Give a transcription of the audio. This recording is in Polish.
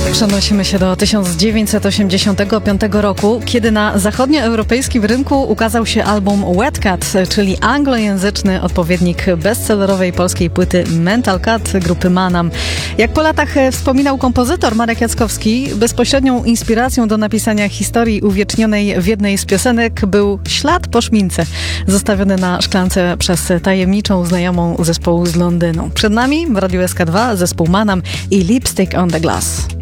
Przenosimy się do 1985 roku, kiedy na zachodnioeuropejskim rynku ukazał się album Wet Cat, czyli anglojęzyczny odpowiednik bestsellerowej polskiej płyty Mental Cat grupy Manam. Jak po latach wspominał kompozytor Marek Jackowski, bezpośrednią inspiracją do napisania historii uwiecznionej w jednej z piosenek był ślad po szmince, zostawiony na szklance przez tajemniczą znajomą zespołu z Londynu. Przed nami w Radiu SK2 zespół Manam i Lipstick on the Glass.